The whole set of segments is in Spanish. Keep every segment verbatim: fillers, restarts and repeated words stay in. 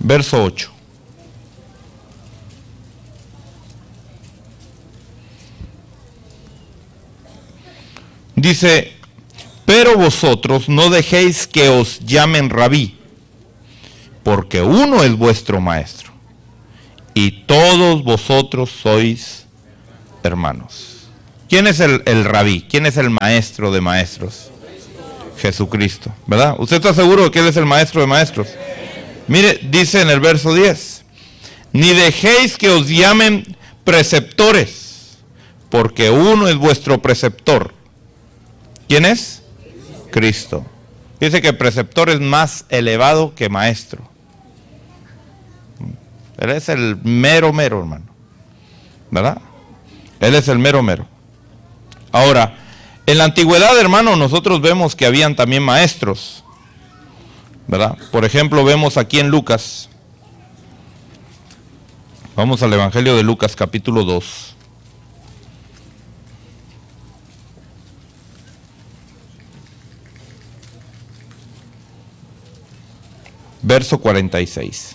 verso ocho. Dice, pero vosotros no dejéis que os llamen rabí, porque uno es vuestro maestro, y todos vosotros sois hermanos. ¿Quién es el, el rabí? ¿Quién es el maestro de maestros? Jesucristo, ¿verdad? ¿Usted está seguro de que Él es el maestro de maestros? Mire, dice en el verso diez, ni dejéis que os llamen preceptores, porque uno es vuestro preceptor. ¿Quién es? Cristo. Dice que preceptor es más elevado que maestro. Él es el mero mero, hermano, ¿verdad? Él es el mero mero. Ahora, en la antigüedad, hermano, nosotros vemos que habían también maestros, ¿verdad? Por ejemplo, vemos aquí en Lucas. Vamos al Evangelio de Lucas, capítulo dos. Verso cuarenta y seis.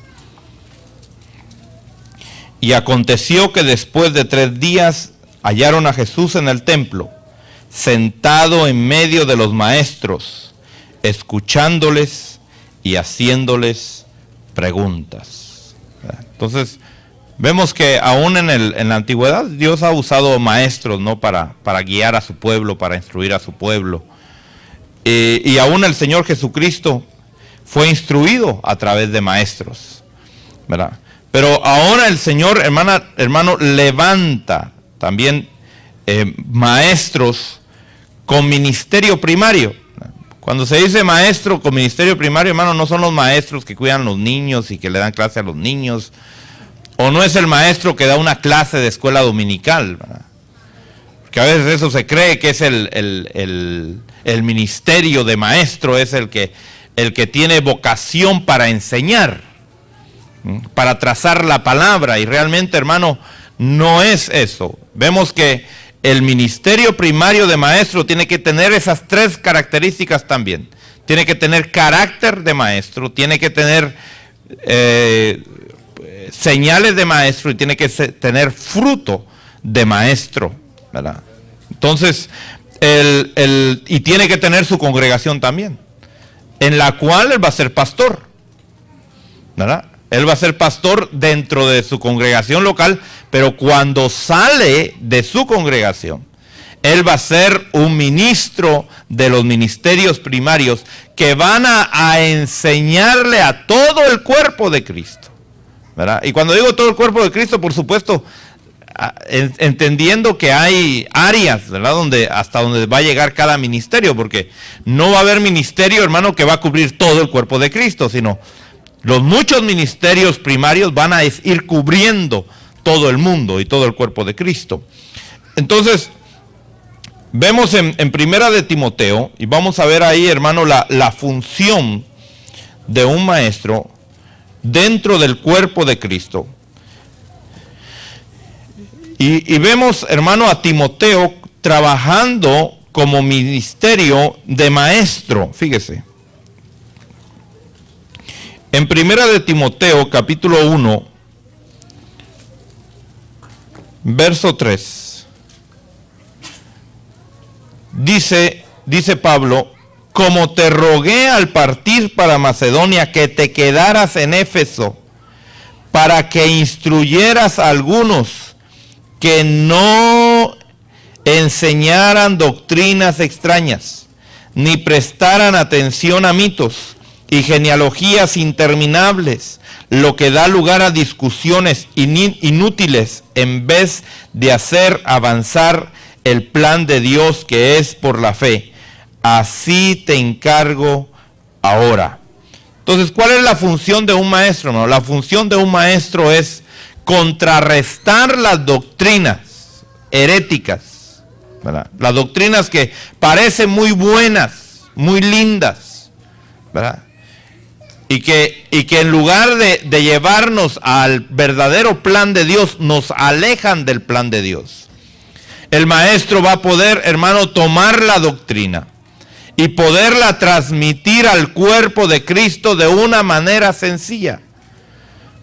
Y aconteció que después de tres días hallaron a Jesús en el templo, sentado en medio de los maestros, escuchándoles y haciéndoles preguntas. Entonces, vemos que aún en, el, en la antigüedad Dios ha usado maestros, ¿no? para, para guiar a su pueblo, para instruir a su pueblo. Eh, y aún el Señor Jesucristo fue instruido a través de maestros, ¿verdad? Pero ahora el Señor, hermana, hermano, levanta también eh, maestros con ministerio primario. Cuando se dice maestro con ministerio primario, hermano, no son los maestros que cuidan a los niños y que le dan clase a los niños, o no es el maestro que da una clase de escuela dominical, ¿verdad? Porque a veces eso se cree que es el, el, el, el ministerio de maestro, es el que el que tiene vocación para enseñar, para trazar la palabra, y realmente, hermano, no es eso. Vemos que el ministerio primario de maestro tiene que tener esas tres características también. Tiene que tener carácter de maestro, tiene que tener eh, señales de maestro y tiene que tener fruto de maestro, ¿verdad? Entonces, el, el, y tiene que tener su congregación también, en la cual él va a ser pastor, ¿verdad? Él va a ser pastor dentro de su congregación local, pero cuando sale de su congregación, él va a ser un ministro de los ministerios primarios que van a, a enseñarle a todo el cuerpo de Cristo, ¿verdad? Y cuando digo todo el cuerpo de Cristo, por supuesto, entendiendo que hay áreas, ¿verdad?, donde hasta donde va a llegar cada ministerio, porque no va a haber ministerio, hermano, que va a cubrir todo el cuerpo de Cristo, sino los muchos ministerios primarios van a ir cubriendo todo el mundo y todo el cuerpo de Cristo. Entonces, vemos en, en Primera de Timoteo, y vamos a ver ahí, hermano, la, la función de un maestro dentro del cuerpo de Cristo. Y, y vemos, hermano, a Timoteo trabajando como ministerio de maestro. Fíjese. En Primera de Timoteo, capítulo uno, verso tres. Dice, dice Pablo, como te rogué al partir para Macedonia que te quedaras en Éfeso, para que instruyeras a algunos que no enseñaran doctrinas extrañas, ni prestaran atención a mitos y genealogías interminables, lo que da lugar a discusiones inútiles en vez de hacer avanzar el plan de Dios que es por la fe. Así te encargo ahora. Entonces, ¿cuál es la función de un maestro, hermano? La función de un maestro es contrarrestar las doctrinas heréticas, ¿verdad? Las doctrinas que parecen muy buenas, muy lindas, ¿verdad? Y que, y que en lugar de, de llevarnos al verdadero plan de Dios, nos alejan del plan de Dios. El maestro va a poder, hermano, tomar la doctrina y poderla transmitir al cuerpo de Cristo de una manera sencilla,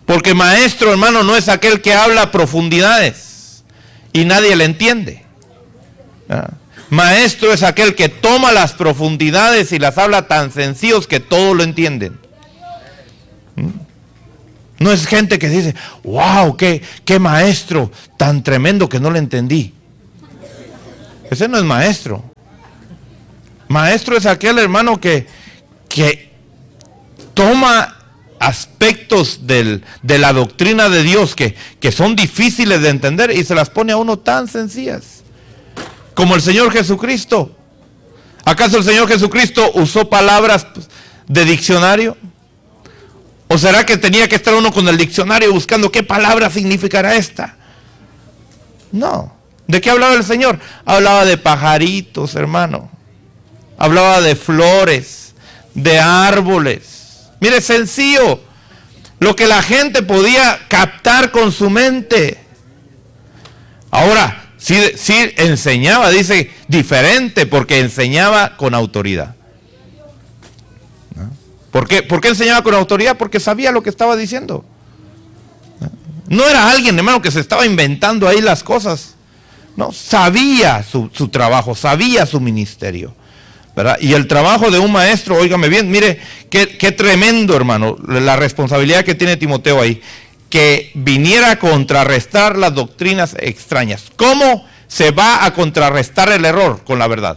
Porque maestro, hermano, no es aquel que habla profundidades y nadie le entiende. ¿Ah? Maestro es aquel que toma las profundidades y las habla tan sencillos que todos lo entienden. ¿Mm? No es gente que dice, wow, qué, qué maestro tan tremendo que no le entendí. Ese no es maestro. Maestro es aquel hermano que, que toma aspectos del, de la doctrina de Dios que, que son difíciles de entender y se las pone a uno tan sencillas. Como el Señor Jesucristo. ¿Acaso el Señor Jesucristo usó palabras de diccionario? ¿O será que tenía que estar uno con el diccionario buscando qué palabra significará esta? No. ¿De qué hablaba el Señor? Hablaba de pajaritos, hermano. Hablaba de flores, de árboles. Mire, sencillo. Lo que la gente podía captar con su mente. Ahora, sí, sí enseñaba, dice, diferente, porque enseñaba con autoridad. ¿Por qué? ¿Por qué enseñaba con autoridad? Porque sabía lo que estaba diciendo. No era alguien, hermano, que se estaba inventando ahí las cosas. No, sabía su, su trabajo, sabía su ministerio, ¿verdad? Y el trabajo de un maestro, óigame bien, mire, qué, qué tremendo, hermano, la responsabilidad que tiene Timoteo ahí, que viniera a contrarrestar las doctrinas extrañas. ¿Cómo se va a contrarrestar el error? Con la verdad.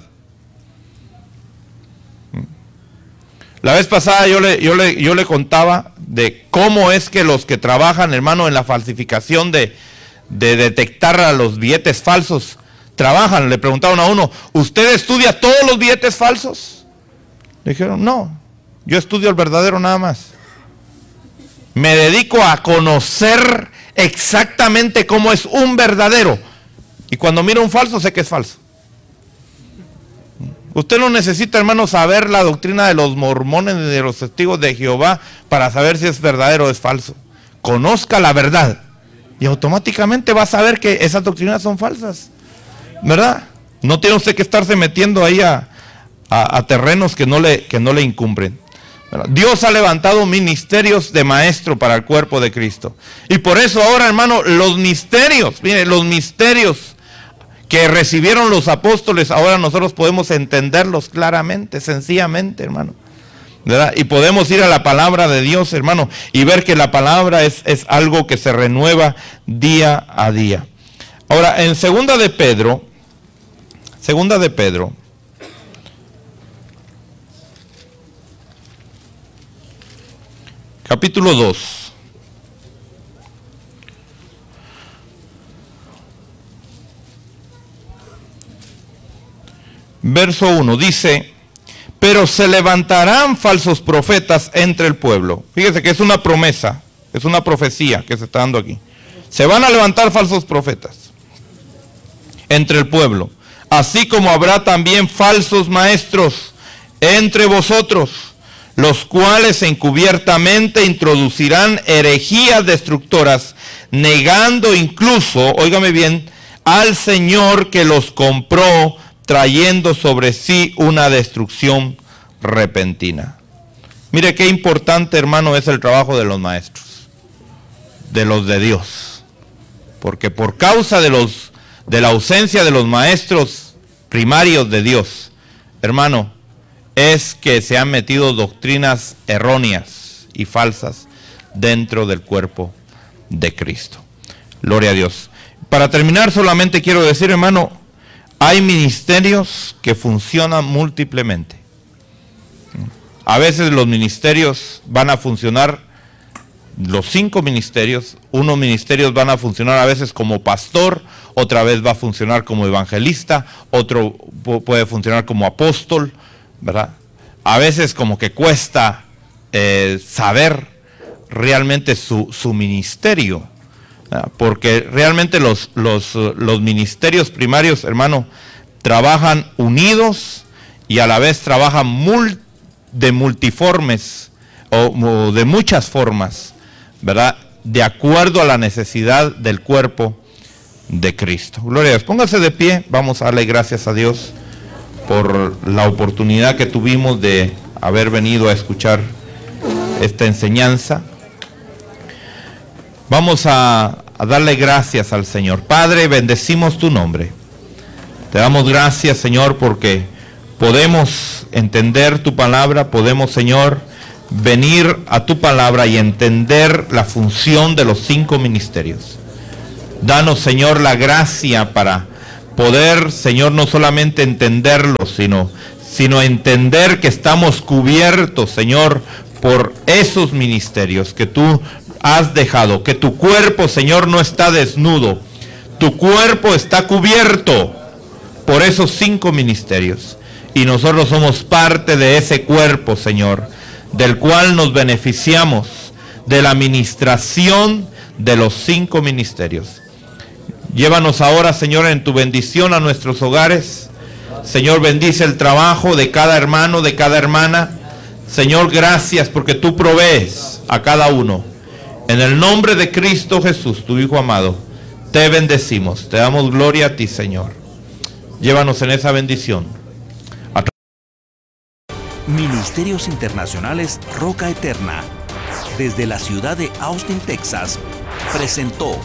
La vez pasada yo le, yo le, yo le contaba de cómo es que los que trabajan, hermano, en la falsificación de, de detectar a los billetes falsos, trabajan. Le preguntaron a uno, ¿usted estudia todos los billetes falsos? Le dijeron, no, yo estudio el verdadero nada más. Me dedico a conocer exactamente cómo es un verdadero. Y cuando miro un falso, sé que es falso. Usted no necesita, hermano, saber la doctrina de los mormones ni de los testigos de Jehová para saber si es verdadero o es falso. Conozca la verdad y automáticamente va a saber que esas doctrinas son falsas, ¿verdad? No tiene usted que estarse metiendo ahí a, a, a terrenos que no le, que no le incumplen, ¿verdad? Dios ha levantado ministerios de maestro para el cuerpo de Cristo. Y por eso ahora, hermano, los misterios, mire, los misterios que recibieron los apóstoles, ahora nosotros podemos entenderlos claramente, sencillamente, hermano, ¿verdad? Y podemos ir a la palabra de Dios, hermano, y ver que la palabra es, es algo que se renueva día a día. Ahora, en segunda de Pedro, segunda de Pedro, capítulo dos. Verso uno dice, pero se levantarán falsos profetas entre el pueblo. Fíjese que es una promesa, es una profecía que se está dando aquí. Se van a levantar falsos profetas entre el pueblo, así como habrá también falsos maestros entre vosotros, los cuales encubiertamente introducirán herejías destructoras, negando incluso, óigame bien, al Señor que los compró, trayendo sobre sí una destrucción repentina. Mire qué importante, hermano, es el trabajo de los maestros, de los de Dios. Porque por causa de, los, de la ausencia de los maestros primarios de Dios, hermano, es que se han metido doctrinas erróneas y falsas dentro del cuerpo de Cristo. Gloria a Dios. Para terminar, solamente quiero decir, hermano, hay ministerios que funcionan múltiplemente. A veces los ministerios van a funcionar, los cinco ministerios, unos ministerios van a funcionar a veces como pastor, otra vez va a funcionar como evangelista, otro puede funcionar como apóstol, ¿verdad? A veces como que cuesta eh, saber realmente su, su ministerio. Porque realmente los, los, los ministerios primarios, hermano, trabajan unidos y a la vez trabajan mul, de multiformes o, o de muchas formas, ¿verdad? De acuerdo a la necesidad del cuerpo de Cristo. Gloria a Dios. Póngase de pie, vamos a darle gracias a Dios por la oportunidad que tuvimos de haber venido a escuchar esta enseñanza. Vamos a, a darle gracias al Señor. Padre, bendecimos tu nombre. Te damos gracias, Señor, porque podemos entender tu palabra, podemos, Señor, venir a tu palabra y entender la función de los cinco ministerios. Danos, Señor, la gracia para poder, Señor, no solamente entenderlo, sino, sino entender que estamos cubiertos, Señor, por esos ministerios que tú has dejado, que tu cuerpo, Señor, no está desnudo, tu cuerpo está cubierto por esos cinco ministerios, y nosotros somos parte de ese cuerpo, Señor, del cual nos beneficiamos de la administración de los cinco ministerios. Llévanos ahora, Señor, en tu bendición a nuestros hogares. Señor, bendice el trabajo de cada hermano, de cada hermana. Señor, gracias porque tú provees a cada uno. En el nombre de Cristo Jesús, tu Hijo amado, te bendecimos. Te damos gloria a ti, Señor. Llévanos en esa bendición. Ministerios Internacionales Roca Eterna, desde la ciudad de Austin, Texas, presentó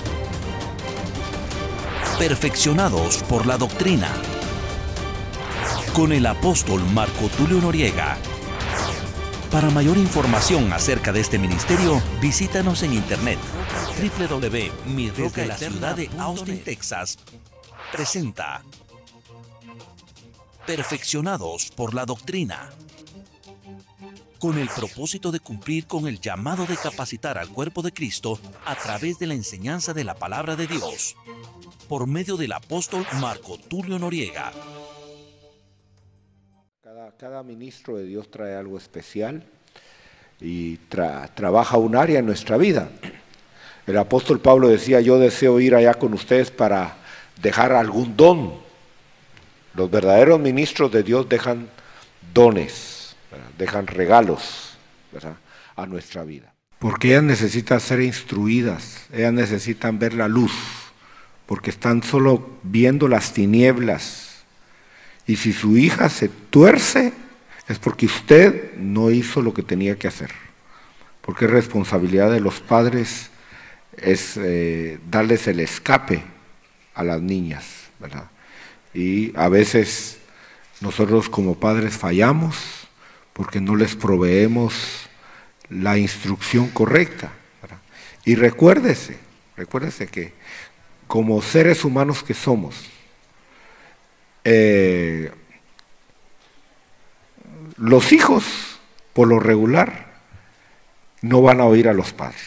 Perfeccionados por la Doctrina, con el apóstol Marco Tulio Noriega. Para mayor información acerca de este ministerio, visítanos en internet doble u doble u doble u punto mi roca eterna punto net. Desde la ciudad de Austin, Texas, presenta Perfeccionados por la Doctrina, con el propósito de cumplir con el llamado de capacitar al cuerpo de Cristo a través de la enseñanza de la palabra de Dios, por medio del apóstol Marco Tulio Noriega. Cada, cada ministro de Dios trae algo especial y tra, trabaja un área en nuestra vida. El apóstol Pablo decía: yo deseo ir allá con ustedes para dejar algún don. Los verdaderos ministros de Dios dejan dones, ¿verdad? Dejan regalos, ¿verdad?, a nuestra vida. Porque ellas necesitan ser instruidas, ellas necesitan ver la luz, porque están solo viendo las tinieblas. Y si su hija se tuerce, es porque usted no hizo lo que tenía que hacer. Porque es responsabilidad de los padres es eh, darles el escape a las niñas, ¿verdad? Y a veces nosotros como padres fallamos porque no les proveemos la instrucción correcta, ¿verdad? Y recuérdese, recuérdese que como seres humanos que somos, eh, los hijos, por lo regular, no van a oír a los padres.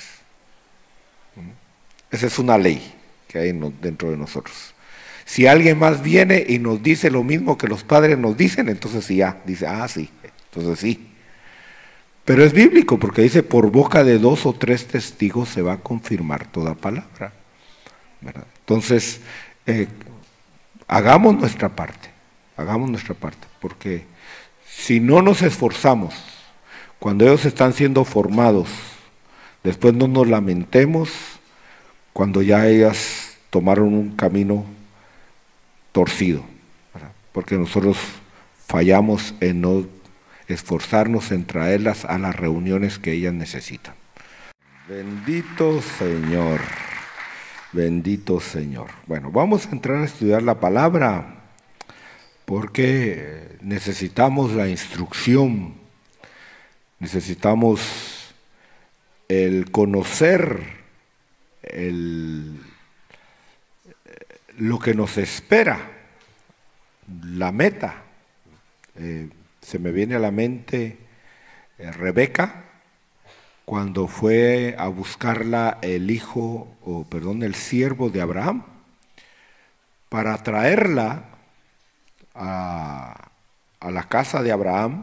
Esa es una ley que hay dentro de nosotros. Si alguien más viene y nos dice lo mismo que los padres nos dicen, entonces sí, ya, dice, ah, sí, entonces sí. Pero es bíblico porque dice, por boca de dos o tres testigos se va a confirmar toda palabra, ¿verdad? Entonces, eh, hagamos nuestra parte, hagamos nuestra parte, porque si no nos esforzamos, cuando ellos están siendo formados, después no nos lamentemos cuando ya ellas tomaron un camino torcido, ¿verdad? Porque nosotros fallamos en no esforzarnos en traerlas a las reuniones que ellas necesitan. Bendito Señor, bendito Señor. Bueno, vamos a entrar a estudiar la palabra porque necesitamos la instrucción, necesitamos el conocer el, lo que nos espera, la meta. Eh, se me viene a la mente eh, Rebeca, cuando fue a buscarla el hijo, o perdón, el siervo de Abraham, para traerla a, a la casa de Abraham,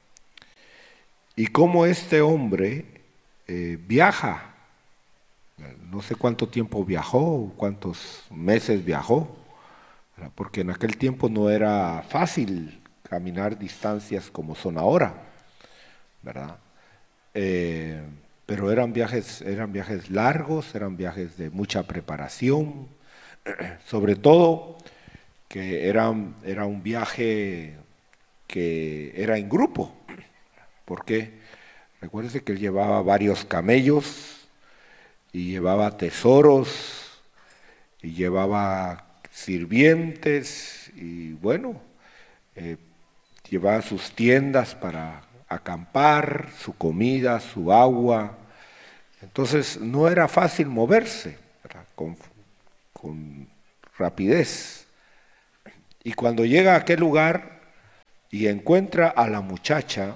y cómo este hombre eh, viaja. No sé cuánto tiempo viajó, cuántos meses viajó, porque en aquel tiempo no era fácil caminar distancias como son ahora, ¿verdad? Eh, pero eran viajes, eran viajes largos, eran viajes de mucha preparación, sobre todo que eran, era un viaje que era en grupo, porque recuérdense que él llevaba varios camellos, y llevaba tesoros, y llevaba sirvientes, y bueno, eh, llevaba sus tiendas para acampar, su comida, su agua. Entonces no era fácil moverse, ¿verdad? Con, con rapidez. Y cuando llega a aquel lugar y encuentra a la muchacha,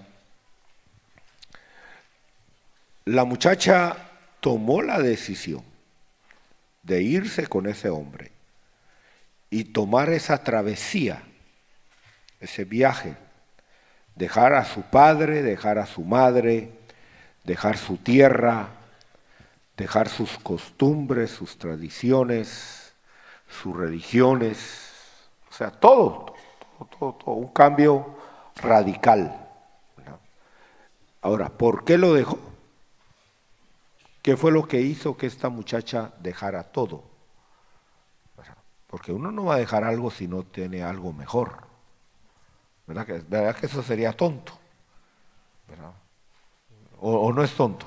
la muchacha tomó la decisión de irse con ese hombre y tomar esa travesía, ese viaje, dejar a su padre, dejar a su madre, dejar su tierra, dejar sus costumbres, sus tradiciones, sus religiones, o sea, todo, todo, todo, todo un cambio radical, ¿no? Ahora, ¿por qué lo dejó? ¿Qué fue lo que hizo que esta muchacha dejara todo? Porque uno no va a dejar algo si no tiene algo mejor. ¿Verdad que, verdad que eso sería tonto? ¿Verdad? O, o no es tonto.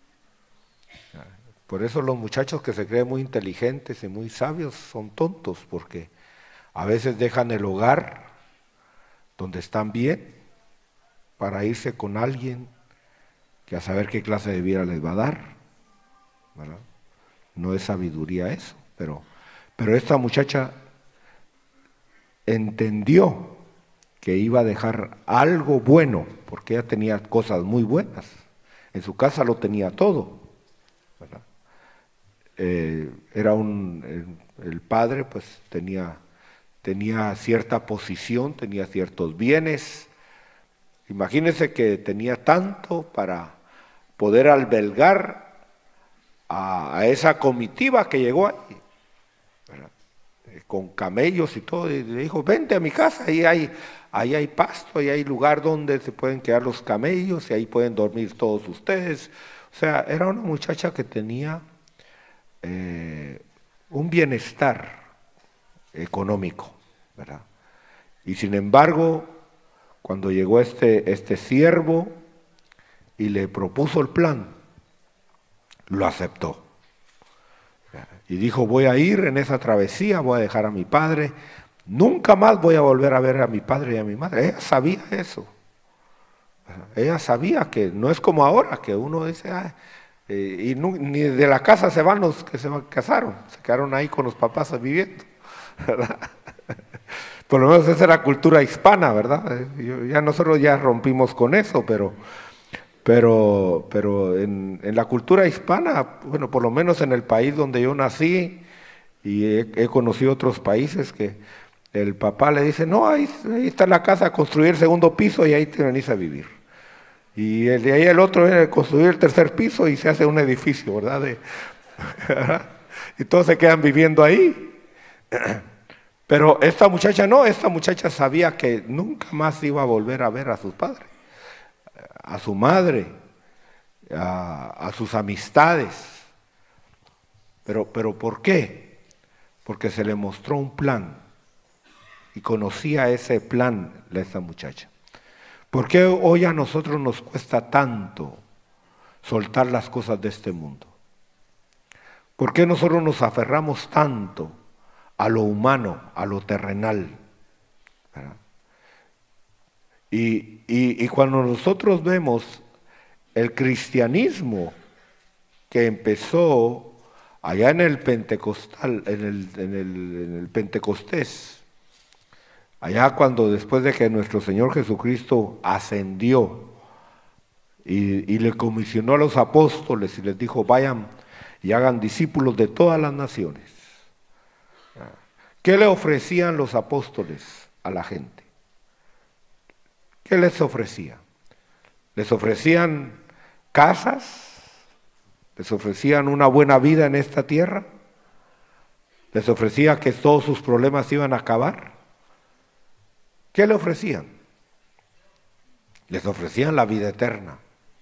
Por eso los muchachos que se creen muy inteligentes y muy sabios son tontos, porque a veces dejan el hogar donde están bien para irse con alguien que a saber qué clase de vida les va a dar, ¿verdad? No es sabiduría eso, pero, pero esta muchacha entendió que iba a dejar algo bueno, porque ella tenía cosas muy buenas. En su casa lo tenía todo, ¿verdad? Eh, era un, el, el padre pues tenía, tenía cierta posición, tenía ciertos bienes. Imagínense que tenía tanto para poder albergar a, a esa comitiva que llegó ahí, ¿verdad? Eh, con camellos y todo, y le dijo, vente a mi casa, ahí hay, ahí hay pasto, ahí hay lugar donde se pueden quedar los camellos y ahí pueden dormir todos ustedes. O sea, era una muchacha que tenía eh, un bienestar económico, ¿verdad? Y sin embargo, cuando llegó este, este siervo y le propuso el plan, lo aceptó. Y dijo, voy a ir en esa travesía, voy a dejar a mi padre, nunca más voy a volver a ver a mi padre y a mi madre. Ella sabía eso. Ella sabía que no es como ahora, que uno dice, ah, eh, y no, ni de la casa se van los que se casaron, se quedaron ahí con los papás viviendo, ¿verdad? Por lo menos esa es la cultura hispana, ¿verdad? Yo, ya nosotros ya rompimos con eso, pero, pero, pero en, en la cultura hispana, bueno, por lo menos en el país donde yo nací, y he, he conocido otros países que el papá le dice, no, ahí, ahí está la casa, construir el segundo piso y ahí te venís a vivir. Y el de ahí el otro es construir el tercer piso y se hace un edificio, ¿verdad? De, y todos se quedan viviendo ahí. Pero esta muchacha no, esta muchacha sabía que nunca más iba a volver a ver a sus padres, a su madre, a, a sus amistades. Pero, pero ¿por qué? Porque se le mostró un plan y conocía ese plan de esta muchacha. ¿Por qué hoy a nosotros nos cuesta tanto soltar las cosas de este mundo? ¿Por qué nosotros nos aferramos tanto a lo humano, a lo terrenal? ¿Verdad? Y, y, y cuando nosotros vemos el cristianismo que empezó allá en el Pentecostal, en el, en el, en el Pentecostés, allá cuando después de que nuestro Señor Jesucristo ascendió y, y le comisionó a los apóstoles y les dijo, vayan y hagan discípulos de todas las naciones. ¿Qué le ofrecían los apóstoles a la gente? ¿Qué les ofrecían? Les ofrecían casas, les ofrecían una buena vida en esta tierra, les ofrecía que todos sus problemas iban a acabar. ¿Qué le ofrecían? Les ofrecían la vida eterna.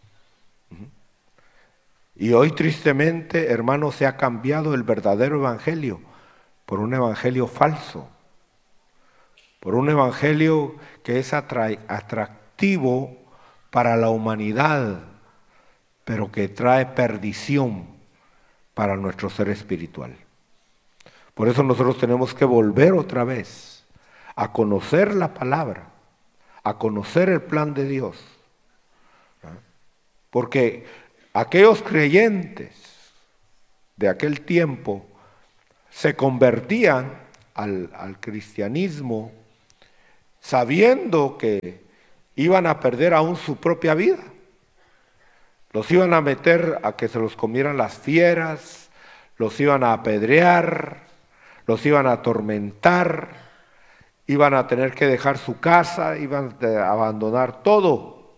Y hoy tristemente, hermanos, se ha cambiado el verdadero evangelio por un evangelio falso, por un evangelio que es atractivo para la humanidad, pero que trae perdición para nuestro ser espiritual. Por eso nosotros tenemos que volver otra vez a conocer la palabra, a conocer el plan de Dios. Porque aquellos creyentes de aquel tiempo se convertían al, al cristianismo sabiendo que iban a perder aún su propia vida. Los iban a meter a que se los comieran las fieras, los iban a apedrear, los iban a atormentar, iban a tener que dejar su casa, iban a abandonar todo.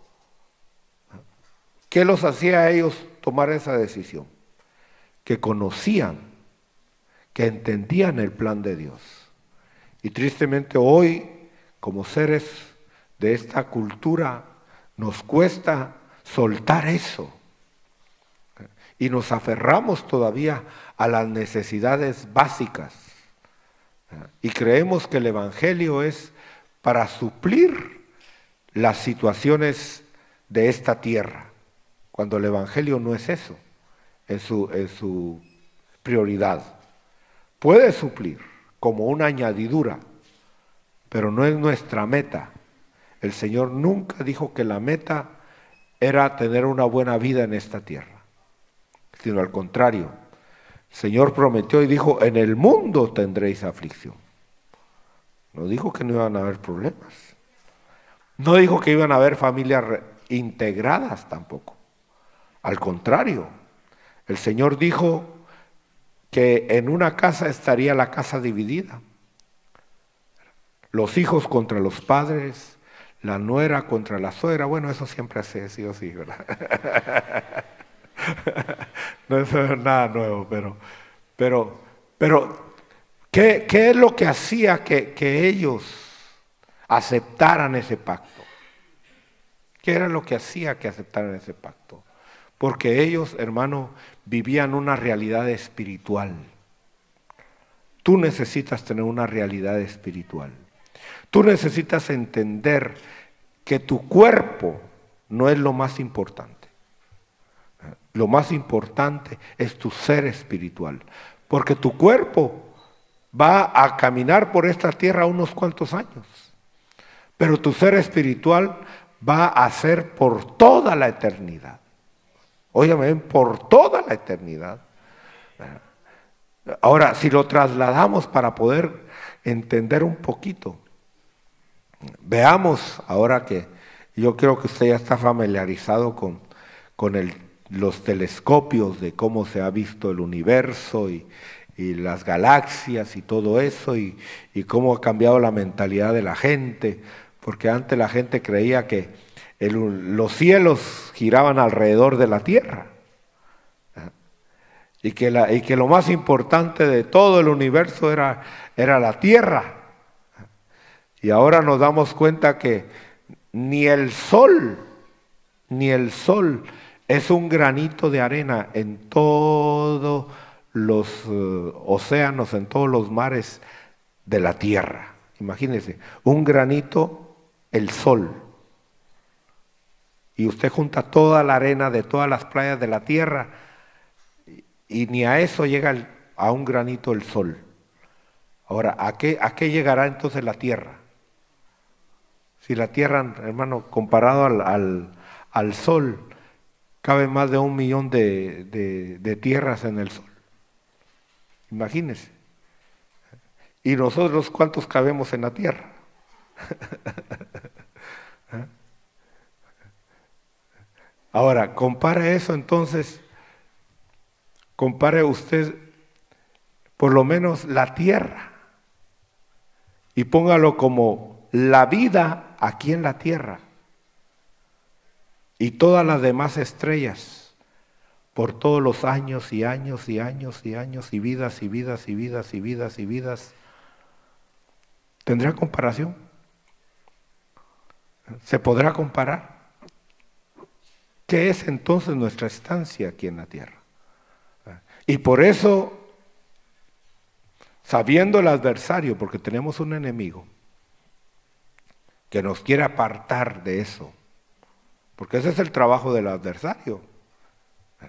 ¿Qué los hacía a ellos tomar esa decisión? Que conocían, que entendían el plan de Dios. Y tristemente hoy, como seres de esta cultura, nos cuesta soltar eso. Y nos aferramos todavía a las necesidades básicas. Y creemos que el Evangelio es para suplir las situaciones de esta tierra, cuando el Evangelio no es eso, en su, en su prioridad. Puede suplir como una añadidura, pero no es nuestra meta. El Señor nunca dijo que la meta era tener una buena vida en esta tierra, sino al contrario. El Señor prometió y dijo, en el mundo tendréis aflicción. No dijo que no iban a haber problemas. No dijo que iban a haber familias integradas tampoco. Al contrario, el Señor dijo que en una casa estaría la casa dividida. Los hijos contra los padres, la nuera contra la suegra. Bueno, eso siempre ha sido así, ¿verdad? No es nada nuevo, pero, pero, pero ¿qué, qué es lo que hacía que, que ellos aceptaran ese pacto? ¿Qué era lo que hacía que aceptaran ese pacto? Porque ellos, hermano, vivían una realidad espiritual. Tú necesitas tener una realidad espiritual. Tú necesitas entender que tu cuerpo no es lo más importante. Lo más importante es tu ser espiritual, porque tu cuerpo va a caminar por esta tierra unos cuantos años, pero tu ser espiritual va a ser por toda la eternidad. Óyame, por toda la eternidad. Ahora, si lo trasladamos para poder entender un poquito, veamos ahora que yo creo que usted ya está familiarizado con, con el los telescopios de cómo se ha visto el universo y, y las galaxias y todo eso y, y cómo ha cambiado la mentalidad de la gente, porque antes la gente creía que el, los cielos giraban alrededor de la tierra, ¿eh? y, que la, y que lo más importante de todo el universo era, era la tierra. Y ahora nos damos cuenta que ni el sol, ni el sol es un granito de arena en todos los uh, océanos, en todos los mares de la tierra. Imagínense, un granito, el sol. Y usted junta toda la arena de todas las playas de la tierra y, y ni a eso llega el, a un granito el sol. Ahora, ¿a qué, ¿a qué llegará entonces la tierra? Si la tierra, hermano, comparado al, al, al sol, cabe más de un millón de, de, de tierras en el sol. Imagínense. ¿Y nosotros cuántos cabemos en la tierra? Ahora, compare eso entonces, compare usted por lo menos la tierra y póngalo como la vida aquí en la tierra. Y todas las demás estrellas, por todos los años y años y años y años y vidas y vidas y vidas y vidas y vidas, ¿tendrá comparación? ¿Se podrá comparar? ¿Qué es entonces nuestra estancia aquí en la tierra? Y por eso, sabiendo el adversario, porque tenemos un enemigo que nos quiere apartar de eso, porque ese es el trabajo del adversario, ¿verdad?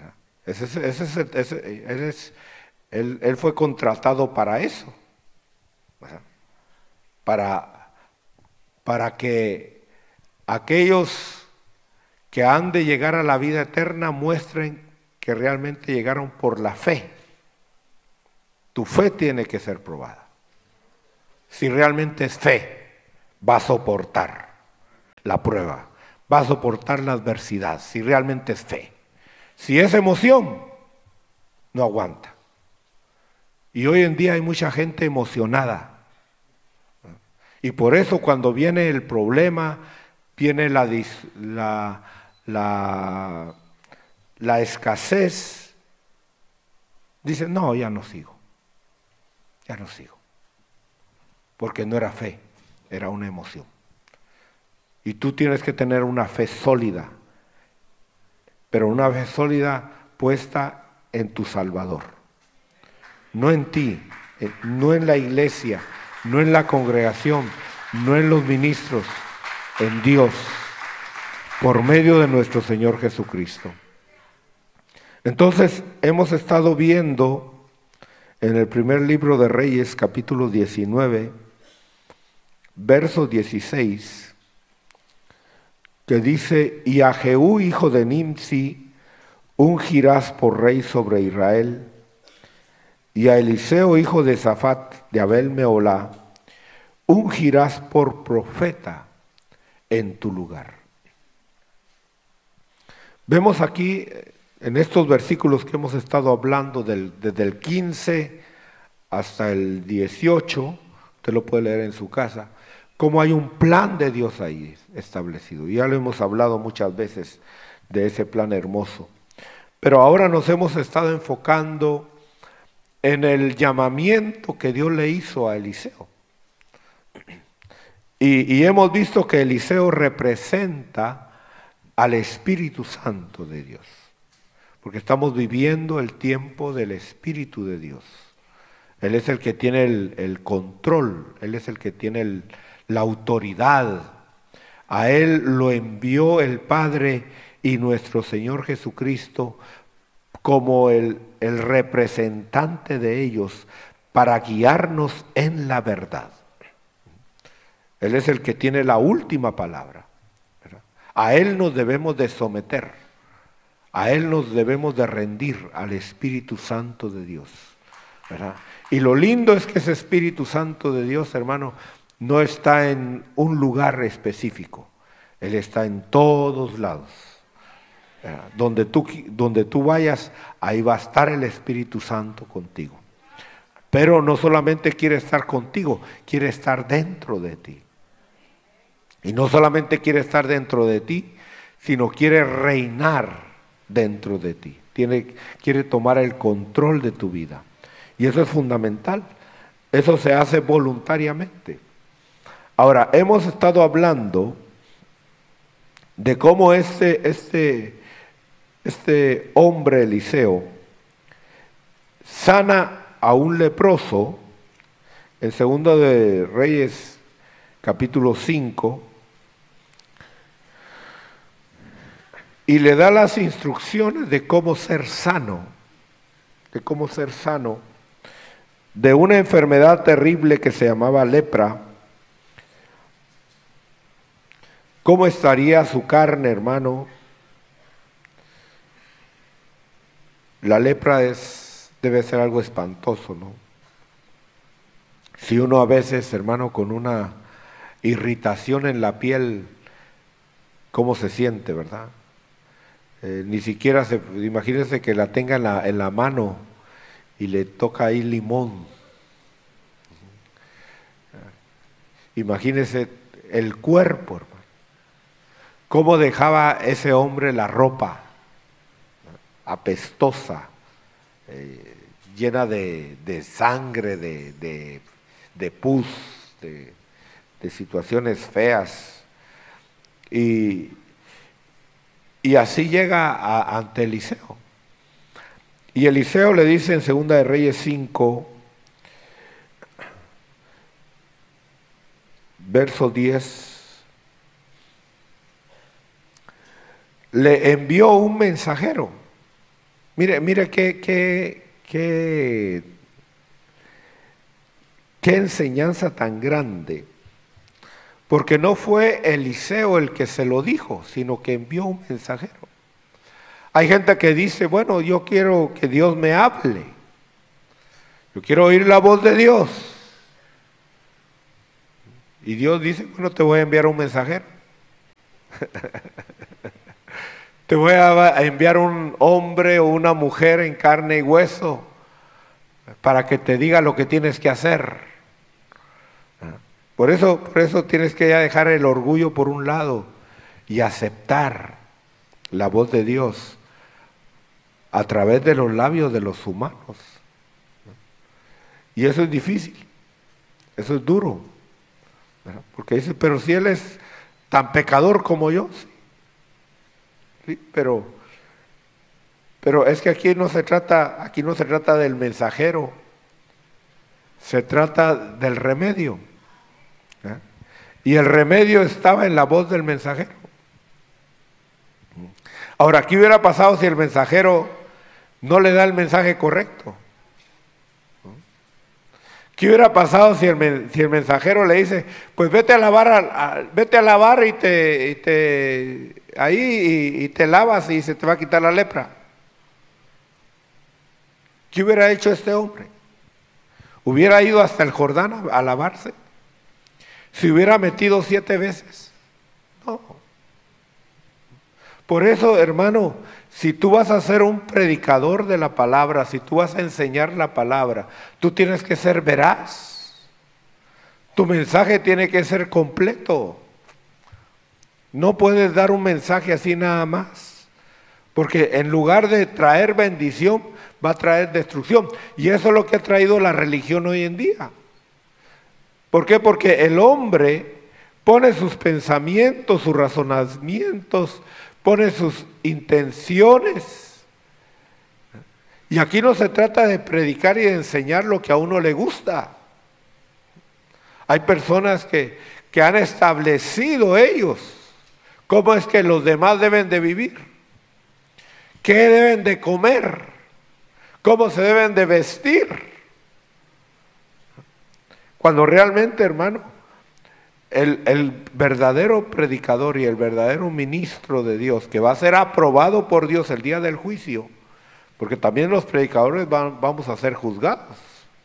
Ese, ese, ese, ese, él, es, él, él fue contratado para eso, ¿verdad? Para, para que aquellos que han de llegar a la vida eterna muestren que realmente llegaron por la fe. Tu fe tiene que ser probada. Si realmente es fe, va a soportar la prueba, va a soportar la adversidad, si realmente es fe. Si es emoción, no aguanta. Y hoy en día hay mucha gente emocionada. Y por eso cuando viene el problema, viene la, la, la, la escasez, dicen, no, ya no sigo, ya no sigo. Porque no era fe, era una emoción. Y tú tienes que tener una fe sólida, pero una fe sólida puesta en tu Salvador. No en ti, no en la iglesia, no en la congregación, no en los ministros, en Dios, por medio de nuestro Señor Jesucristo. Entonces, hemos estado viendo en el primer libro de Reyes, capítulo diecinueve, verso dieciséis, que dice, y a Jehú, hijo de Nimsi, ungirás por rey sobre Israel, y a Eliseo, hijo de Safat, de Abel Meolá, ungirás por profeta en tu lugar. Vemos aquí, en estos versículos que hemos estado hablando, del, desde el quince hasta el dieciocho, usted lo puede leer en su casa, cómo hay un plan de Dios ahí establecido. Ya lo hemos hablado muchas veces de ese plan hermoso. Pero ahora nos hemos estado enfocando en el llamamiento que Dios le hizo a Eliseo. Y, y hemos visto que Eliseo representa al Espíritu Santo de Dios, porque estamos viviendo el tiempo del Espíritu de Dios. Él es el que tiene el, el control, Él es el que tiene el, la autoridad. A Él lo envió el Padre y nuestro Señor Jesucristo como el, el representante de ellos para guiarnos en la verdad. Él es el que tiene la última palabra, ¿verdad? A Él nos debemos de someter, a Él nos debemos de rendir, al Espíritu Santo de Dios, ¿verdad? Y lo lindo es que ese Espíritu Santo de Dios, hermano, no está en un lugar específico, Él está en todos lados. Donde tú, donde tú vayas, ahí va a estar el Espíritu Santo contigo. Pero no solamente quiere estar contigo, quiere estar dentro de ti. Y no solamente quiere estar dentro de ti, sino quiere reinar dentro de ti. Tiene, quiere tomar el control de tu vida. Y eso es fundamental. Eso se hace voluntariamente. Ahora, hemos estado hablando de cómo este, este, este hombre Eliseo sana a un leproso en Segundo de Reyes capítulo cinco y le da las instrucciones de cómo ser sano, de cómo ser sano de una enfermedad terrible que se llamaba lepra. ¿Cómo estaría su carne, hermano? La lepra es, debe ser algo espantoso, ¿no? Si uno a veces, hermano, con una irritación en la piel, ¿cómo se siente, verdad? Eh, ni siquiera se, imagínense que la tenga en la, en la mano y le toca ahí limón. Imagínense el cuerpo, hermano. ¿Cómo dejaba ese hombre la ropa apestosa, eh, llena de, de sangre, de, de, de pus, de, de situaciones feas? Y, y así llega a, ante Eliseo. Y Eliseo le dice en Segunda de Reyes cinco, verso diez, le envió un mensajero Mire, mire qué, qué, qué, qué enseñanza tan grande. Porque no fue Eliseo el que se lo dijo, sino que envió un mensajero. Hay gente que dice, bueno, yo quiero que Dios me hable. Yo quiero oír la voz de Dios. Y Dios dice, bueno, te voy a enviar un mensajero. Te voy a enviar un hombre o una mujer en carne y hueso para que te diga lo que tienes que hacer. Por eso, por eso tienes que ya dejar el orgullo por un lado y aceptar la voz de Dios a través de los labios de los humanos. Y eso es difícil, eso es duro, ¿verdad? Porque dice, pero si él es tan pecador como yo, sí, sí, pero, pero es que aquí no se trata, aquí no se trata del mensajero, se trata del remedio, ¿verdad? Y el remedio estaba en la voz del mensajero. Ahora, ¿qué hubiera pasado si el mensajero no le da el mensaje correcto? ¿Qué hubiera pasado si el, si el mensajero le dice, pues vete a lavar, a, a, vete a lavar y te, y te ahí y, y te lavas y se te va a quitar la lepra? ¿Qué hubiera hecho este hombre? ¿Hubiera ido hasta el Jordán a, a lavarse? ¿Se hubiera metido siete veces? No. Por eso, hermano, si tú vas a ser un predicador de la palabra, si tú vas a enseñar la palabra, tú tienes que ser veraz. Tu mensaje tiene que ser completo. No puedes dar un mensaje así nada más, porque en lugar de traer bendición, va a traer destrucción. Y eso es lo que ha traído la religión hoy en día. ¿Por qué? Porque el hombre pone sus pensamientos, sus razonamientos, pone sus intenciones. Y aquí no se trata de predicar y de enseñar lo que a uno le gusta. Hay personas que, que han establecido ellos cómo es que los demás deben de vivir, qué deben de comer, cómo se deben de vestir. Cuando realmente, hermano, El, el verdadero predicador y el verdadero ministro de Dios, que va a ser aprobado por Dios el día del juicio, porque también los predicadores van, vamos a ser juzgados.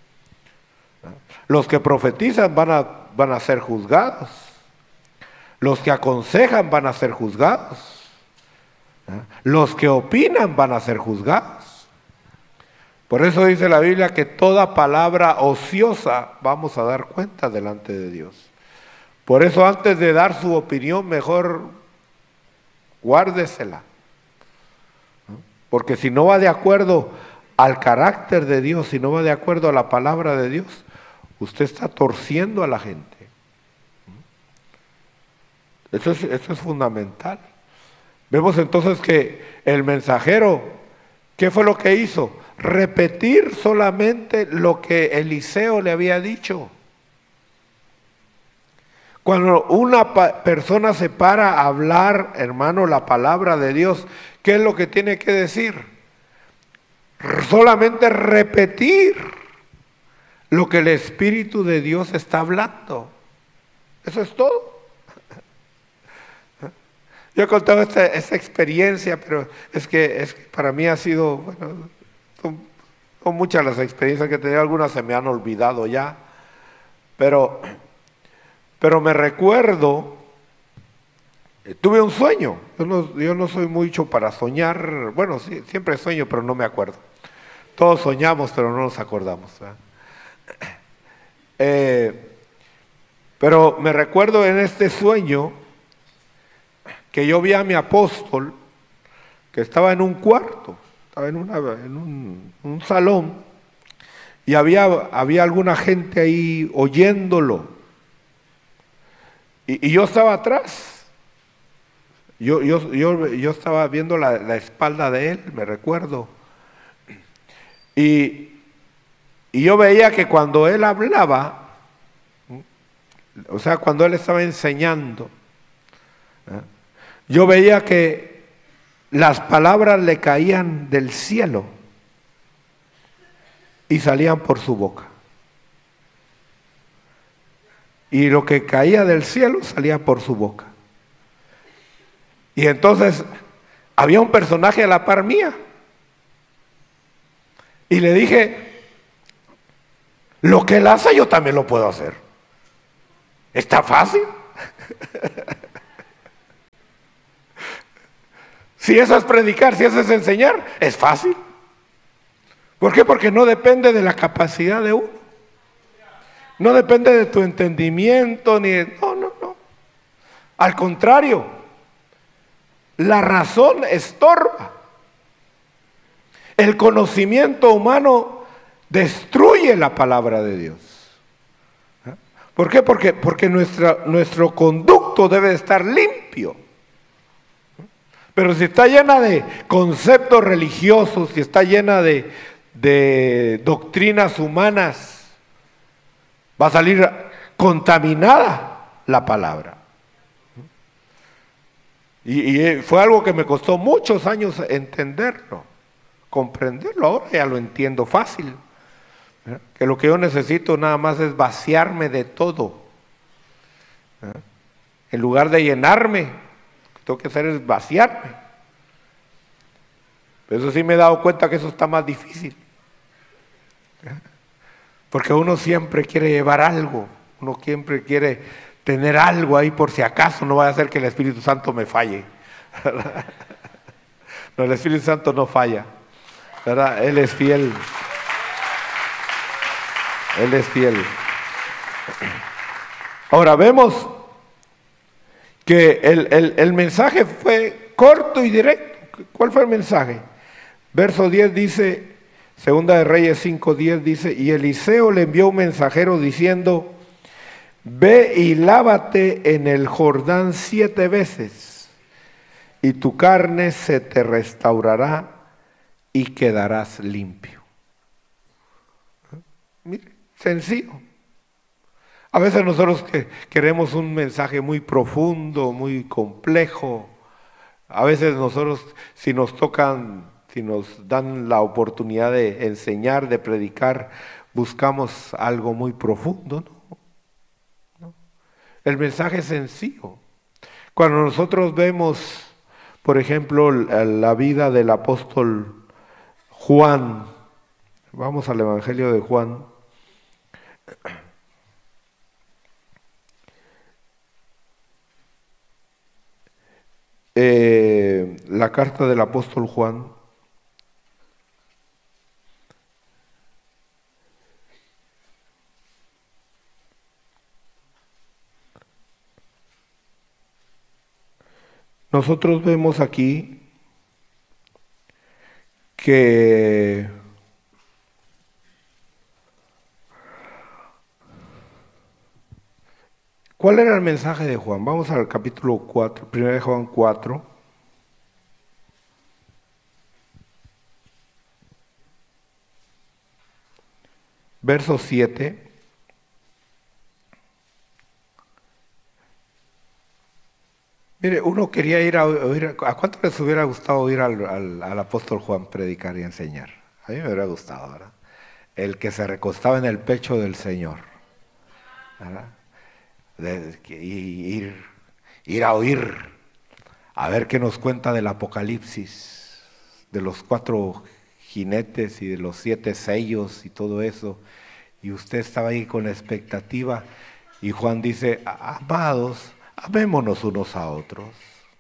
Los que profetizan van a, van a ser juzgados. Los que aconsejan van a ser juzgados. Los que opinan van a ser juzgados. Por eso dice la Biblia que toda palabra ociosa vamos a dar cuenta delante de Dios. Por eso antes de dar su opinión, mejor guárdesela. Porque si no va de acuerdo al carácter de Dios, si no va de acuerdo a la palabra de Dios, usted está torciendo a la gente. Eso es, eso es fundamental. Vemos entonces que el mensajero, ¿qué fue lo que hizo? Repetir solamente lo que Eliseo le había dicho. Cuando una persona se para a hablar, hermano, la palabra de Dios, ¿qué es lo que tiene que decir? Solamente repetir lo que el Espíritu de Dios está hablando. Eso es todo. Yo he contado esta, esta experiencia, pero es que, es que para mí ha sido, bueno, son, son muchas las experiencias que he tenido, algunas se me han olvidado ya, pero... Pero me recuerdo, tuve un sueño. Yo no, yo no soy mucho para soñar. Bueno, sí, siempre sueño, pero no me acuerdo. Todos soñamos, pero no nos acordamos. Eh, pero me recuerdo en este sueño que yo vi a mi apóstol que estaba en un cuarto, estaba en, una, en un, un salón, y había, había alguna gente ahí oyéndolo. Y, y yo estaba atrás, yo, yo, yo, yo estaba viendo la, la espalda de él, me recuerdo, y, y yo veía que cuando él hablaba, o sea, cuando él estaba enseñando, ¿eh? yo veía que, las palabras le caían del cielo y salían por su boca. Y lo que caía del cielo salía por su boca. Y entonces había un personaje a la par mía. Y le dije, lo que él hace yo también lo puedo hacer. Está fácil. Si eso es predicar, si eso es enseñar, es fácil. ¿Por qué? Porque no depende de la capacidad de uno. No depende de tu entendimiento, ni de... No, no, no. Al contrario, la razón estorba. El conocimiento humano destruye la palabra de Dios. ¿Por qué? Porque, porque nuestra, nuestro conducto debe de estar limpio. Pero si está llena de conceptos religiosos, si está llena de, de doctrinas humanas, va a salir contaminada la palabra. Y, y fue algo que me costó muchos años entenderlo, comprenderlo. Ahora ya lo entiendo fácil. ¿Eh? Que lo que yo necesito nada más es vaciarme de todo. ¿Eh? En lugar de llenarme, lo que tengo que hacer es vaciarme. Pero eso sí me he dado cuenta que eso está más difícil. ¿Eh? Porque uno siempre quiere llevar algo, uno siempre quiere tener algo ahí por si acaso no vaya a ser que el Espíritu Santo me falle. ¿Verdad? No, el Espíritu Santo no falla, ¿verdad? Él es fiel. Él es fiel. Ahora vemos que el, el, el mensaje fue corto y directo. ¿Cuál fue el mensaje? Verso diez dice, Segunda de Reyes cinco diez dice, y Eliseo le envió un mensajero diciendo, ve y lávate en el Jordán siete veces, y tu carne se te restaurará y quedarás limpio. Mire, sencillo. A veces nosotros que queremos un mensaje muy profundo, muy complejo. A veces nosotros, si nos tocan, si nos dan la oportunidad de enseñar, de predicar, buscamos algo muy profundo, ¿no? ¿No? El mensaje es sencillo. Cuando nosotros vemos, por ejemplo, la vida del apóstol Juan, vamos al Evangelio de Juan. Eh, la carta del apóstol Juan. Nosotros vemos aquí que ¿cuál era el mensaje de Juan? Vamos al capítulo cuatro, primero de Juan cuatro. Verso siete. Mire, uno quería ir a oír, ¿a cuánto les hubiera gustado oír al, al, al apóstol Juan predicar y enseñar? A mí me hubiera gustado, ¿verdad? El que se recostaba en el pecho del Señor, ¿verdad? De, de, ir, ir a oír, a ver qué nos cuenta del Apocalipsis, de los cuatro jinetes y de los siete sellos y todo eso. Y usted estaba ahí con la expectativa y Juan dice, amados, amémonos unos a otros.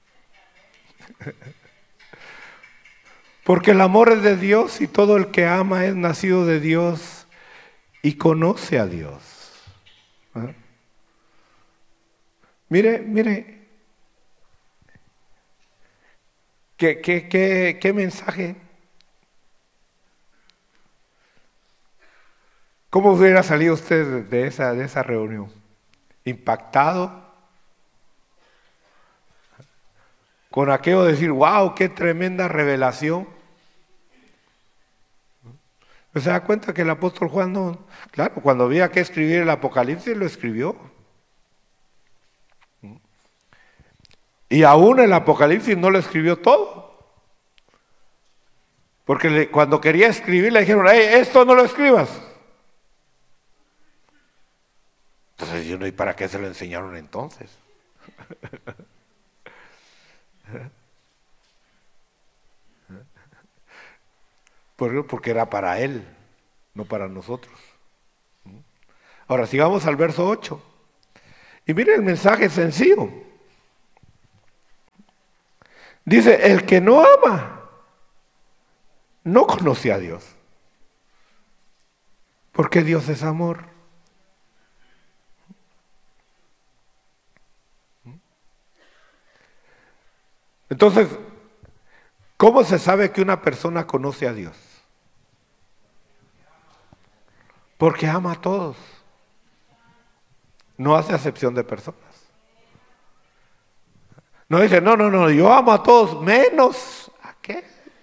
Porque el amor es de Dios y todo el que ama es nacido de Dios y conoce a Dios. ¿Eh? Mire, mire, ¿qué, qué, qué, qué mensaje? ¿Cómo hubiera salido usted de esa, de esa reunión? ¿Impactado? Con aquello de decir, wow, qué tremenda revelación. ¿Se da cuenta que el apóstol Juan no? Claro, cuando había que escribir el Apocalipsis lo escribió. Y aún el Apocalipsis no lo escribió todo. Porque le, cuando quería escribir le dijeron, hey, esto no lo escribas. Entonces yo no, ¿y para qué se lo enseñaron entonces? Porque era para él, no para nosotros. Ahora sigamos al verso ocho. Y miren el mensaje sencillo. Dice, el que no ama, no conoce a Dios. Porque Dios es amor. Entonces, ¿cómo se sabe que una persona conoce a Dios? Porque ama a todos. No hace acepción de personas. No dice, no, no, no, yo amo a todos, menos ¿a qué?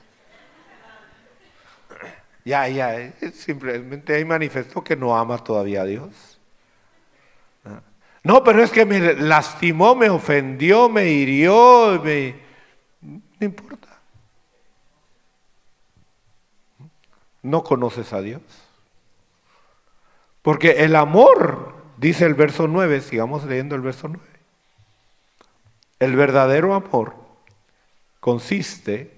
Ya, ya, simplemente ahí manifestó que no ama todavía a Dios. No, pero es que me lastimó, me ofendió, me hirió, me... no importa. No conoces a Dios. Porque el amor, dice el verso nueve, sigamos leyendo el verso nueve. El verdadero amor consiste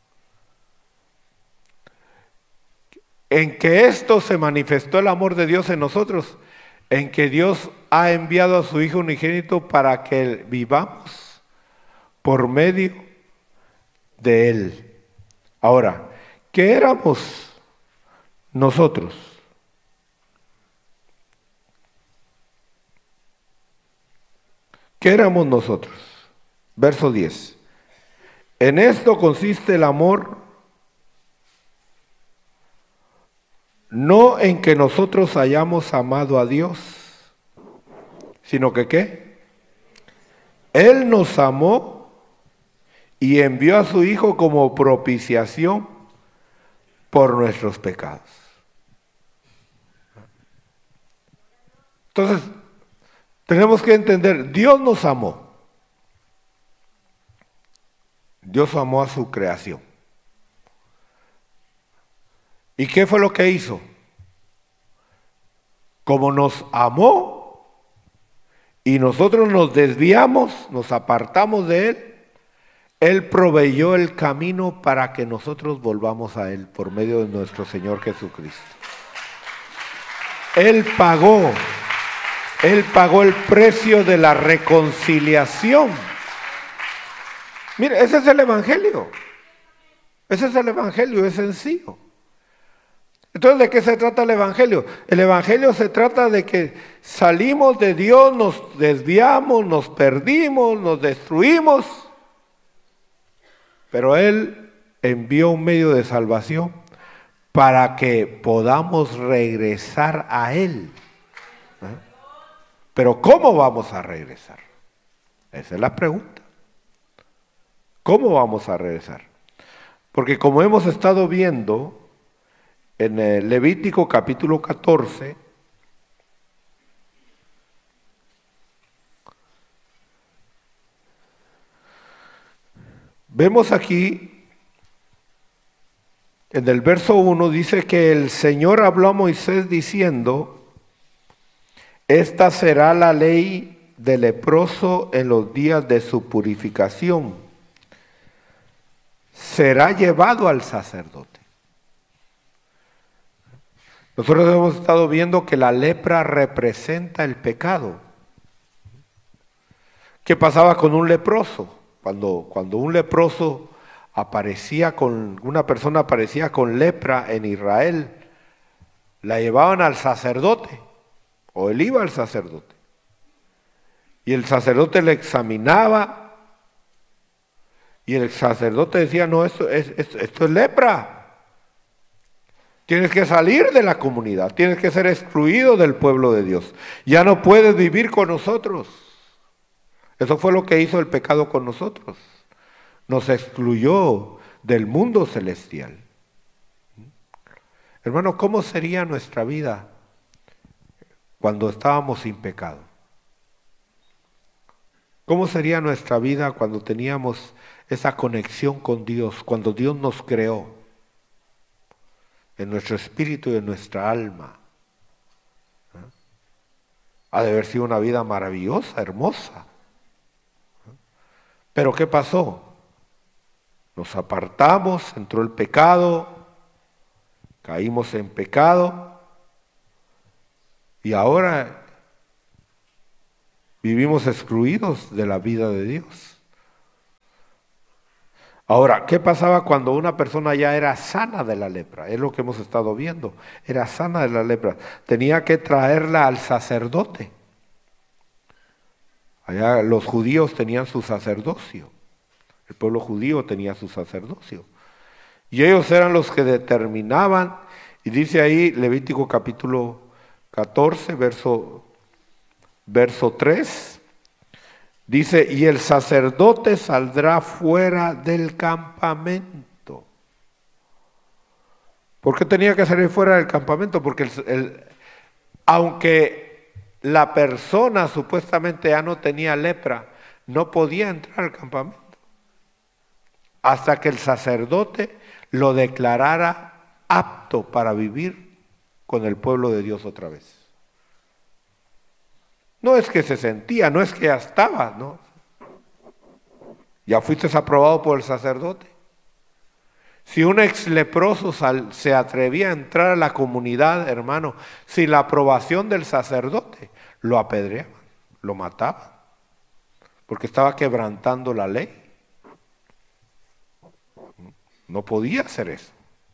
en que esto se manifestó el amor de Dios en nosotros, en que Dios ha enviado a su Hijo unigénito para que vivamos por medio de Él. Ahora, ¿qué éramos nosotros? ¿Qué éramos nosotros? Verso diez. En esto consiste el amor, no en que nosotros hayamos amado a Dios, sino que ¿qué? Él nos amó y envió a su Hijo como propiciación por nuestros pecados. Entonces, tenemos que entender, Dios nos amó. Dios amó a su creación. ¿Y qué fue lo que hizo? Como nos amó y nosotros nos desviamos, nos apartamos de Él, Él proveyó el camino para que nosotros volvamos a Él por medio de nuestro Señor Jesucristo. Él pagó, Él pagó el precio de la reconciliación. Mire, ese es el Evangelio. Ese es el Evangelio, es sencillo. Entonces, ¿de qué se trata el Evangelio? El Evangelio se trata de que salimos de Dios, nos desviamos, nos perdimos, nos destruimos, pero Él envió un medio de salvación para que podamos regresar a Él. ¿Eh? Pero ¿cómo vamos a regresar? Esa es la pregunta. ¿Cómo vamos a regresar? Porque como hemos estado viendo en el Levítico capítulo catorce, vemos aquí, en el verso uno, dice que el Señor habló a Moisés diciendo, esta será la ley del leproso en los días de su purificación. Será llevado al sacerdote. Nosotros hemos estado viendo que la lepra representa el pecado. ¿Qué pasaba con un leproso? Cuando, cuando un leproso aparecía con, una persona aparecía con lepra en Israel, la llevaban al sacerdote, o él iba al sacerdote. Y el sacerdote le examinaba, y el sacerdote decía, no, esto es, esto, esto es lepra. Tienes que salir de la comunidad, tienes que ser excluido del pueblo de Dios. Ya no puedes vivir con nosotros. Eso fue lo que hizo el pecado con nosotros. Nos excluyó del mundo celestial. Hermano, ¿cómo sería nuestra vida cuando estábamos sin pecado? ¿Cómo sería nuestra vida cuando teníamos esa conexión con Dios, cuando Dios nos creó? en nuestro espíritu y en nuestra alma. ¿Eh? Ha de haber sido una vida maravillosa, hermosa. ¿Eh? Pero ¿qué pasó? Nos apartamos, entró el pecado, caímos en pecado y ahora vivimos excluidos de la vida de Dios. Ahora, ¿qué pasaba cuando una persona ya era sana de la lepra? Es lo que hemos estado viendo. Era sana de la lepra. Tenía que traerla al sacerdote. Allá los judíos tenían su sacerdocio. El pueblo judío tenía su sacerdocio. Y ellos eran los que determinaban, y dice ahí Levítico capítulo catorce, verso, verso tres, dice, y el sacerdote saldrá fuera del campamento. ¿Por qué tenía que salir fuera del campamento? Porque el, el, aunque la persona supuestamente ya no tenía lepra, no podía entrar al campamento hasta que el sacerdote lo declarara apto para vivir con el pueblo de Dios otra vez. No es que se sentía, no es que ya estaba, ¿no? Ya fuiste aprobado por el sacerdote. Si un ex leproso se atrevía a entrar a la comunidad, hermano, sin la aprobación del sacerdote, lo apedreaban, lo mataban, porque estaba quebrantando la ley. No podía hacer eso.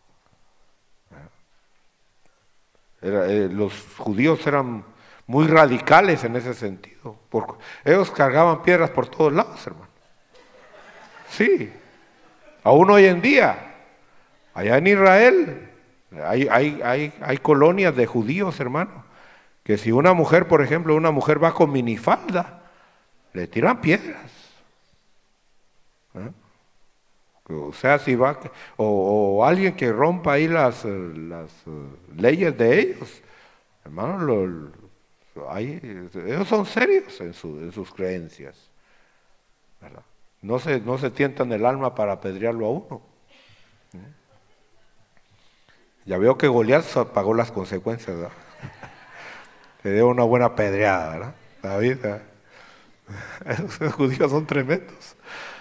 Era, eh, los judíos eran muy radicales en ese sentido. Porque ellos cargaban piedras por todos lados, hermano. Sí. Aún hoy en día, allá en Israel, hay, hay, hay, hay colonias de judíos, hermano, que si una mujer, por ejemplo, una mujer va con minifalda, le tiran piedras. ¿Eh? O sea, si va, o, o alguien que rompa ahí las, las uh, leyes de ellos, hermano, lo, lo, hay, ellos son serios en, su, en sus creencias, ¿verdad? No se, no se tientan el alma para apedrearlo a uno. ¿Mm? Ya veo que Goliat pagó las consecuencias, ¿verdad? Le dio una buena pedreada, ¿verdad? David, ¿verdad? Esos judíos son tremendos.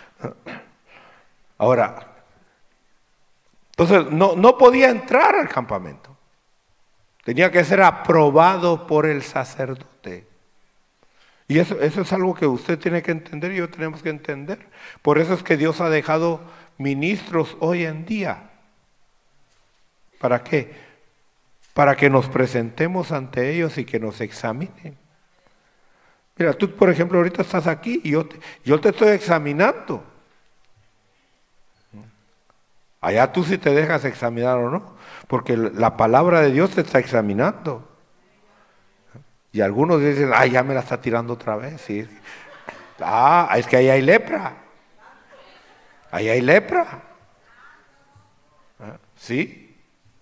Ahora, entonces no, no podía entrar al campamento. Tenía que ser aprobado por el sacerdote. Y eso, eso es algo que usted tiene que entender y yo tenemos que entender. Por eso es que Dios ha dejado ministros hoy en día. ¿Para qué? Para que nos presentemos ante ellos y que nos examinen. Mira, tú por ejemplo ahorita estás aquí y yo te, yo te estoy examinando. Allá tú sí te dejas examinar o no, porque la palabra de Dios te está examinando. Y algunos dicen, ah, ya me la está tirando otra vez. ¿Sí? Ah, es que ahí hay lepra. Ahí hay lepra. ¿Sí?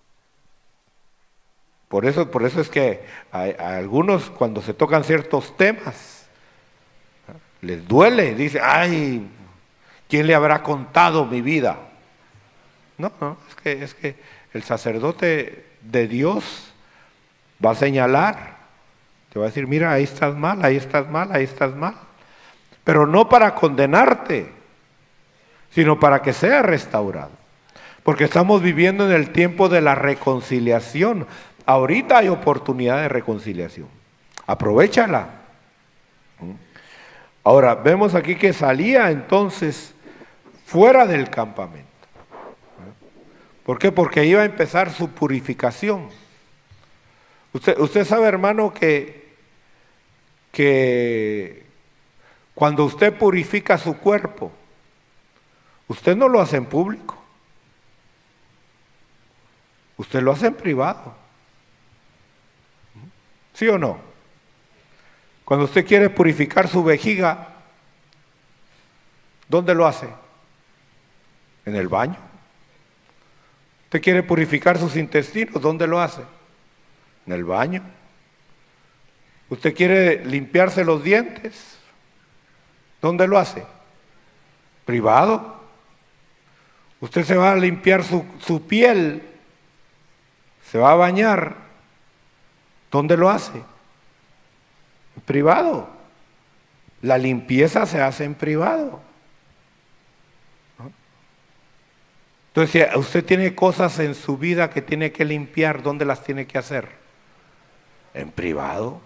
Por eso, por eso es que a, a algunos cuando se tocan ciertos temas, les duele, dicen, ay, ¿quién le habrá contado mi vida? No, no, es que, es que el sacerdote de Dios va a señalar, te va a decir, mira, ahí estás mal, ahí estás mal, ahí estás mal. Pero no para condenarte, sino para que sea restaurado. Porque estamos viviendo en el tiempo de la reconciliación. Ahorita hay oportunidad de reconciliación. Aprovéchala. Ahora, vemos aquí que salía entonces fuera del campamento. ¿Por qué? Porque iba a empezar su purificación. Usted, usted sabe, hermano, que, que cuando usted purifica su cuerpo, usted no lo hace en público. Usted lo hace en privado. ¿Sí o no? Cuando usted quiere purificar su vejiga, ¿dónde lo hace? En el baño. Usted quiere purificar sus intestinos, ¿dónde lo hace? En el baño. Usted quiere limpiarse los dientes, ¿dónde lo hace? Privado. Usted se va a limpiar su, su piel, se va a bañar, ¿dónde lo hace? En privado. La limpieza se hace en privado. ¿No? Entonces, si usted tiene cosas en su vida que tiene que limpiar, ¿dónde las tiene que hacer? En privado.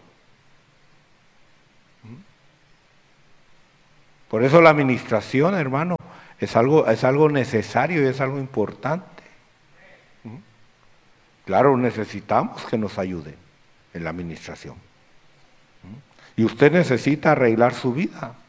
Por eso la administración, hermano, es algo, es algo necesario y es algo importante. Claro, necesitamos que nos ayuden en la administración. Y usted necesita arreglar su vida.